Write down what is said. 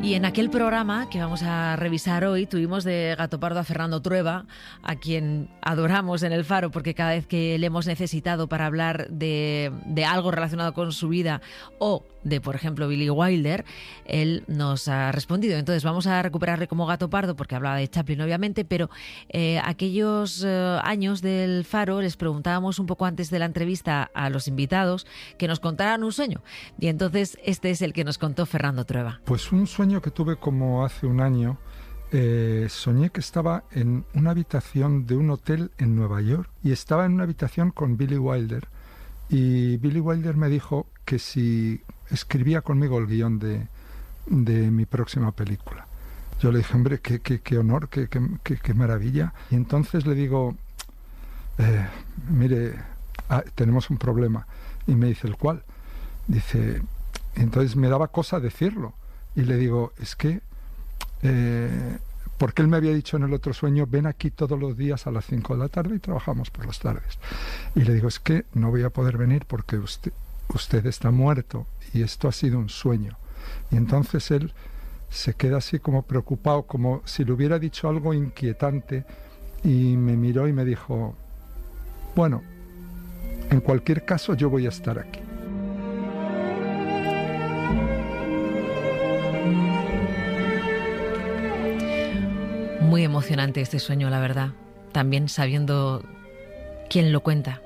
Y en aquel programa que vamos a revisar hoy tuvimos de Gato Pardo a Fernando Trueba, a quien adoramos en El Faro porque cada vez que le hemos necesitado para hablar de algo relacionado con su vida o de, por ejemplo, Billy Wilder, él nos ha respondido. Entonces vamos a recuperarle como Gato Pardo porque hablaba de Chaplin obviamente, pero aquellos años del Faro les preguntábamos un poco antes de la entrevista a los invitados que nos contaran un sueño. Y entonces este es el que nos contó Fernando Trueba. Pues un sueño que tuve como hace un año, soñé que estaba en una habitación de un hotel en Nueva York y estaba en una habitación con Billy Wilder, y Billy Wilder me dijo que si escribía conmigo el guión de mi próxima película. Yo le dije, hombre, qué honor, qué maravilla. Y entonces le digo, mire, tenemos un problema. Y me dice, ¿el cuál? Dice, entonces me daba cosa decirlo. Y le digo, es que, porque él me había dicho en el otro sueño, ven aquí todos los días a las 5 de la tarde y trabajamos por las tardes. Y le digo, es que no voy a poder venir porque usted está muerto y esto ha sido un sueño. Y entonces él se queda así como preocupado, como si le hubiera dicho algo inquietante, y me miró y me dijo, bueno, en cualquier caso yo voy a estar aquí. Muy emocionante este sueño, la verdad. También sabiendo quién lo cuenta.